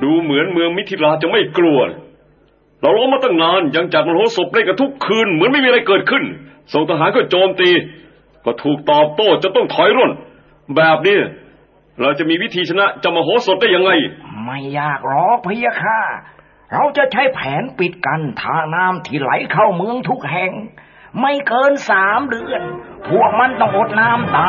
ดูเหมือนเมืองมิถิลาจะไม่กลัวเราล้อมมาตั้งนานยังจับมโหสถเล่นกันทุกคืนเหมือนไม่มีอะไรเกิดขึ้นส่งทหารก็โจมตีก็ถูกตอบโต้จะต้องถอยร่นแบบนี้เราจะมีวิธีชนะเจ้ามโหสถได้ยังไงไม่ยากหรอกพะยะค่ะเราจะใช้แผนปิดกั้นทางน้ำที่ไหลเข้าเมืองทุกแห่งไม่เกิน3 เดือนพวกมันต้องอดน้ำตาย